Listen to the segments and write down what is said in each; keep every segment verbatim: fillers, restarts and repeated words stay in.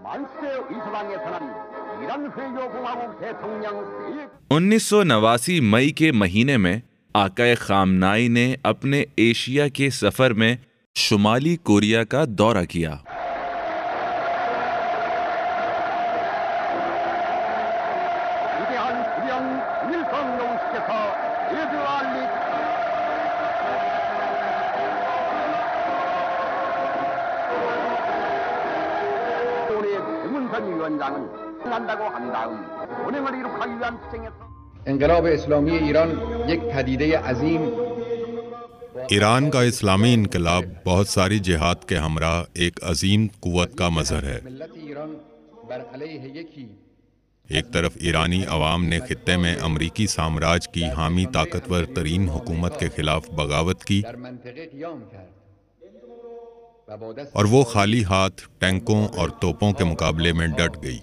उन्नीस सौ नवासी मई के महीने में आकाए खामनाई ने अपने एशिया के सफर में शुमाली कोरिया का दौरा किया। इंक़िलाब इस्लामी ईरान एक पदीदे अज़ीम। ईरान का इस्लामी इनकलाब बहुत सारी जिहाद के हमरा एक अजीम कुव्वत का मज़हर है। एक तरफ ईरानी अवाम ने खित्ते में अमरीकी साम्राज्य की हामी ताकतवर तरीन हुकूमत के खिलाफ बगावत की और वो खाली हाथ टैंकों और तोपों के मुकाबले में डट गई।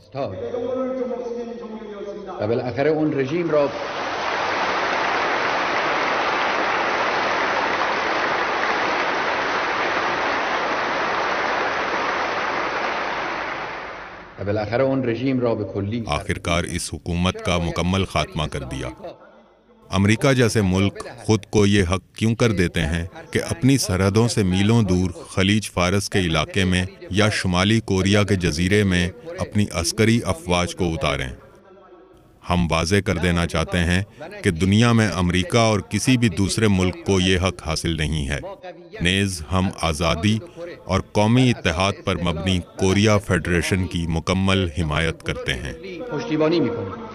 आखिरकार इस हुकूमत का मुकम्मल खात्मा कर दिया। अमेरिका जैसे मुल्क खुद को ये हक क्यों कर देते हैं कि अपनी सरहदों से मीलों दूर खलीज फारस के इलाके में या शुमाली कोरिया के जजीरे में अपनी अस्करी अफवाज को उतारें। हम वाज़े कर देना चाहते हैं कि दुनिया में अमेरिका और किसी भी दूसरे मुल्क को ये हक हासिल नहीं है। नेज़ हम आज़ादी और कौमी इत्तेहाद पर मबनी कोरिया फेडरेशन की मुकम्मल हिमायत करते हैं।